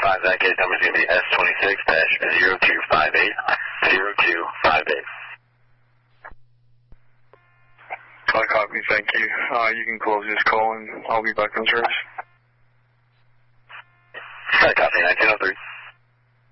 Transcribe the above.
advise that gate number is going to be S26-0258, 0258. I copy, thank you. You can close this call and I'll be back on service. I copy, 1903.